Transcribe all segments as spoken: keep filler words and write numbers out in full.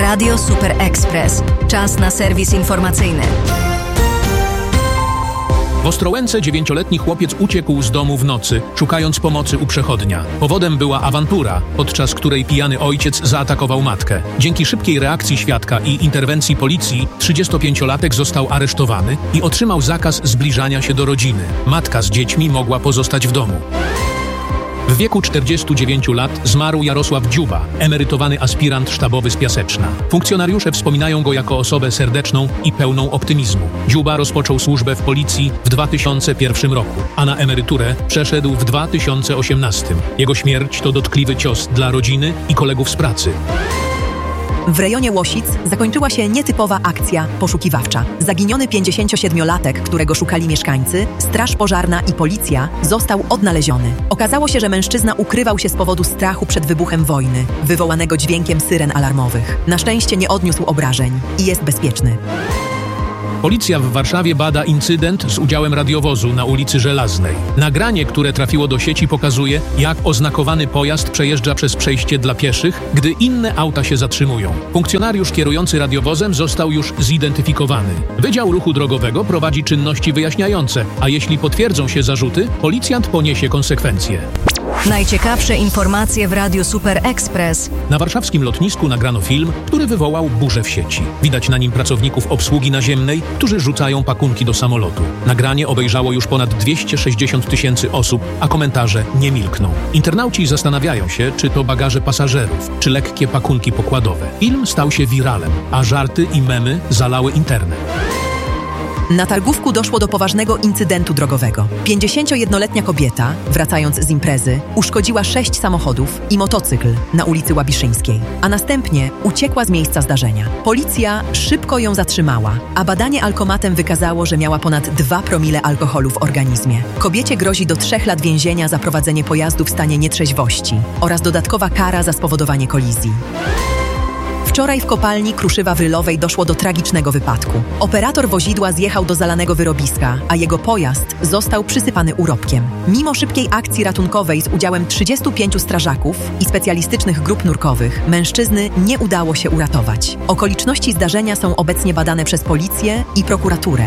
Radio Super Express. Czas na serwis informacyjny. W Ostrołęce dziewięcioletni chłopiec uciekł z domu w nocy, szukając pomocy u przechodnia. Powodem była awantura, podczas której pijany ojciec zaatakował matkę. Dzięki szybkiej reakcji świadka i interwencji policji trzydziestopięciolatek został aresztowany i otrzymał zakaz zbliżania się do rodziny. Matka z dziećmi mogła pozostać w domu. W wieku czterdziestu dziewięciu lat zmarł Jarosław Dziuba, emerytowany aspirant sztabowy z Piaseczna. Funkcjonariusze wspominają go jako osobę serdeczną i pełną optymizmu. Dziuba rozpoczął służbę w policji w dwa tysiące pierwszym roku, a na emeryturę przeszedł w dwa tysiące osiemnastym. Jego śmierć to dotkliwy cios dla rodziny i kolegów z pracy. W rejonie Łosic zakończyła się nietypowa akcja poszukiwawcza. Zaginiony pięćdziesięciosiedmiolatek, którego szukali mieszkańcy, straż pożarna i policja, został odnaleziony. Okazało się, że mężczyzna ukrywał się z powodu strachu przed wybuchem wojny, wywołanego dźwiękiem syren alarmowych. Na szczęście nie odniósł obrażeń i jest bezpieczny. Policja w Warszawie bada incydent z udziałem radiowozu na ulicy Żelaznej. Nagranie, które trafiło do sieci, pokazuje, jak oznakowany pojazd przejeżdża przez przejście dla pieszych, gdy inne auta się zatrzymują. Funkcjonariusz kierujący radiowozem został już zidentyfikowany. Wydział Ruchu Drogowego prowadzi czynności wyjaśniające, a jeśli potwierdzą się zarzuty, policjant poniesie konsekwencje. Najciekawsze informacje w Radiu Super Express. Na warszawskim lotnisku nagrano film, który wywołał burzę w sieci. Widać na nim pracowników obsługi naziemnej, którzy rzucają pakunki do samolotu. Nagranie obejrzało już ponad dwieście sześćdziesiąt tysięcy osób, a komentarze nie milkną. Internauci zastanawiają się, czy to bagaże pasażerów, czy lekkie pakunki pokładowe. Film stał się wiralem, a żarty i memy zalały internet. Na Targówku doszło do poważnego incydentu drogowego. pięćdziesięciojednoletnia kobieta, wracając z imprezy, uszkodziła sześć samochodów i motocykl na ulicy Łabiszyńskiej, a następnie uciekła z miejsca zdarzenia. Policja szybko ją zatrzymała, a badanie alkomatem wykazało, że miała ponad dwa promile alkoholu w organizmie. Kobiecie grozi do trzech lat więzienia za prowadzenie pojazdu w stanie nietrzeźwości oraz dodatkowa kara za spowodowanie kolizji. Wczoraj w kopalni Kruszywa-Wrylowej doszło do tragicznego wypadku. Operator wozidła zjechał do zalanego wyrobiska, a jego pojazd został przysypany urobkiem. Mimo szybkiej akcji ratunkowej z udziałem trzydziestu pięciu strażaków i specjalistycznych grup nurkowych, mężczyzny nie udało się uratować. Okoliczności zdarzenia są obecnie badane przez policję i prokuraturę.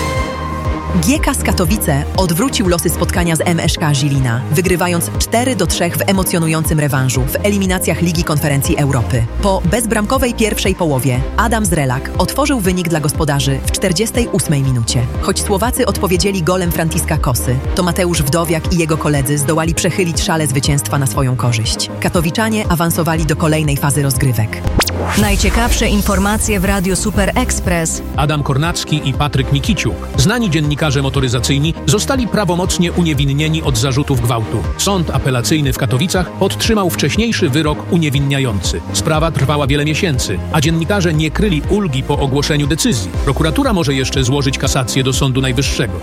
G K z Katowice odwrócił losy spotkania z M S K Żilina, wygrywając cztery do trzech w emocjonującym rewanżu w eliminacjach Ligi Konferencji Europy. Po bezbramkowej pierwszej połowie Adam Zrelak otworzył wynik dla gospodarzy w czterdziestej ósmej minucie. Choć Słowacy odpowiedzieli golem Franciska Kosy, to Mateusz Wdowiak i jego koledzy zdołali przechylić szale zwycięstwa na swoją korzyść. Katowiczanie awansowali do kolejnej fazy rozgrywek. Najciekawsze informacje w Radiu Super Express. Adam Kornacki i Patryk Mikiciuk, znani dziennikarze motoryzacyjni, zostali prawomocnie uniewinnieni od zarzutów gwałtu. Sąd apelacyjny w Katowicach podtrzymał wcześniejszy wyrok uniewinniający. Sprawa trwała wiele miesięcy, a dziennikarze nie kryli ulgi po ogłoszeniu decyzji. Prokuratura może jeszcze złożyć kasację do Sądu Najwyższego.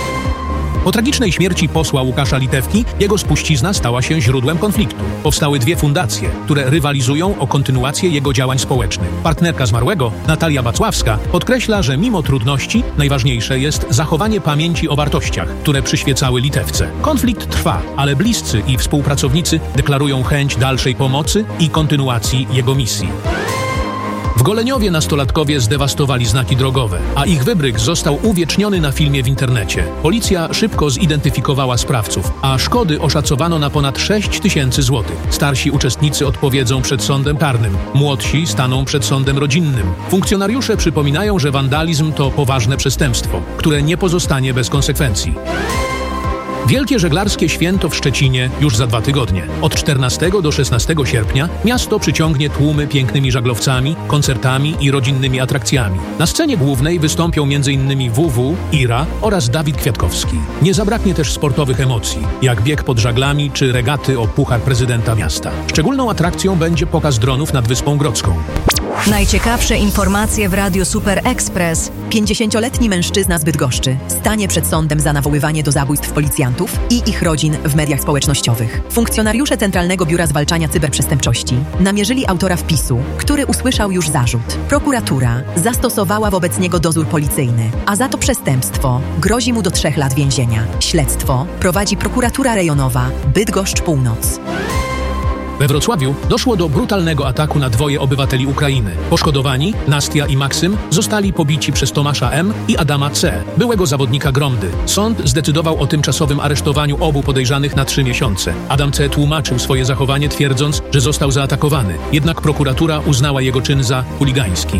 Po tragicznej śmierci posła Łukasza Litewki jego spuścizna stała się źródłem konfliktu. Powstały dwie fundacje, które rywalizują o kontynuację jego działań społecznych. Partnerka zmarłego, Natalia Bacławska, podkreśla, że mimo trudności najważniejsze jest zachowanie pamięci o wartościach, które przyświecały Litewce. Konflikt trwa, ale bliscy i współpracownicy deklarują chęć dalszej pomocy i kontynuacji jego misji. W Goleniowie nastolatkowie zdewastowali znaki drogowe, a ich wybryk został uwieczniony na filmie w internecie. Policja szybko zidentyfikowała sprawców, a szkody oszacowano na ponad sześć tysięcy złotych. Starsi uczestnicy odpowiedzą przed sądem karnym, młodsi staną przed sądem rodzinnym. Funkcjonariusze przypominają, że wandalizm to poważne przestępstwo, które nie pozostanie bez konsekwencji. Wielkie żeglarskie święto w Szczecinie już za dwa tygodnie. Od czternastego do szesnastego sierpnia miasto przyciągnie tłumy pięknymi żaglowcami, koncertami i rodzinnymi atrakcjami. Na scenie głównej wystąpią m in W W, Ira oraz Dawid Kwiatkowski. Nie zabraknie też sportowych emocji, jak bieg pod żaglami czy regaty o puchar prezydenta miasta. Szczególną atrakcją będzie pokaz dronów nad Wyspą Grodzką. Najciekawsze informacje w Radiu Super Express. pięćdziesięcioletni mężczyzna z Bydgoszczy stanie przed sądem za nawoływanie do zabójstw policjantów i ich rodzin w mediach społecznościowych. Funkcjonariusze Centralnego Biura Zwalczania Cyberprzestępczości namierzyli autora wpisu, który usłyszał już zarzut. Prokuratura zastosowała wobec niego dozór policyjny, a za to przestępstwo grozi mu do trzech lat więzienia. Śledztwo prowadzi prokuratura rejonowa Bydgoszcz Północ. We Wrocławiu doszło do brutalnego ataku na dwoje obywateli Ukrainy. Poszkodowani, Nastia i Maksym, zostali pobici przez Tomasza M. i Adama C., byłego zawodnika Gromdy. Sąd zdecydował o tymczasowym aresztowaniu obu podejrzanych na trzy miesiące. Adam C. tłumaczył swoje zachowanie, twierdząc, że został zaatakowany. Jednak prokuratura uznała jego czyn za chuligański.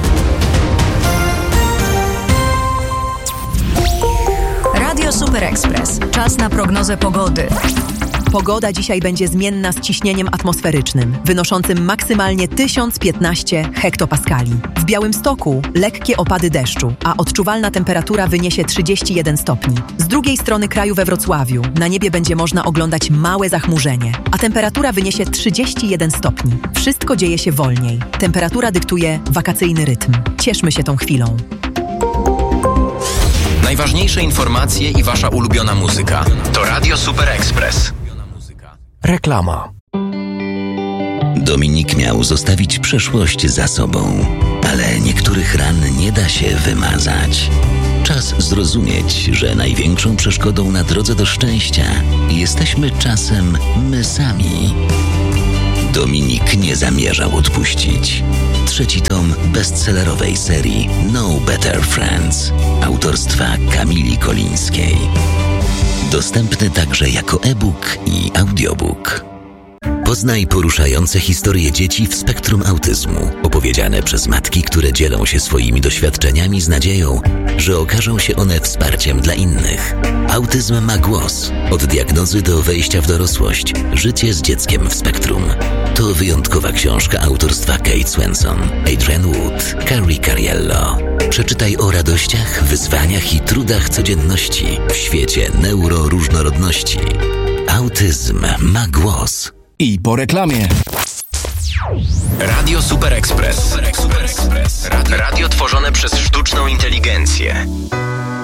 Radio Super Express. Czas na prognozę pogody. Pogoda dzisiaj będzie zmienna z ciśnieniem atmosferycznym, wynoszącym maksymalnie tysiąc piętnaście hektopaskali. W Białymstoku lekkie opady deszczu, a odczuwalna temperatura wyniesie trzydzieści jeden stopni. Z drugiej strony kraju we Wrocławiu na niebie będzie można oglądać małe zachmurzenie, a temperatura wyniesie trzydzieści jeden stopni. Wszystko dzieje się wolniej. Temperatura dyktuje wakacyjny rytm. Cieszmy się tą chwilą. Najważniejsze informacje i wasza ulubiona muzyka. To Radio Super Express. Reklama. Dominik miał zostawić przeszłość za sobą, ale niektórych ran nie da się wymazać. Czas zrozumieć, że największą przeszkodą na drodze do szczęścia jesteśmy czasem my sami. Dominik nie zamierzał odpuścić. Trzeci tom bestsellerowej serii No Better Friends autorstwa Kamili Kolińskiej. Dostępny także jako e-book i audiobook. Poznaj poruszające historie dzieci w spektrum autyzmu, opowiedziane przez matki, które dzielą się swoimi doświadczeniami z nadzieją, że okażą się one wsparciem dla innych. Autyzm ma głos. Od diagnozy do wejścia w dorosłość. Życie z dzieckiem w spektrum. To wyjątkowa książka autorstwa Kate Swenson, Adrian Wood, Carrie Cariello. Przeczytaj o radościach, wyzwaniach i trudach codzienności w świecie neuroróżnorodności. Autyzm ma głos. I po reklamie. Radio Super Express. Radio, radio tworzone przez sztuczną inteligencję.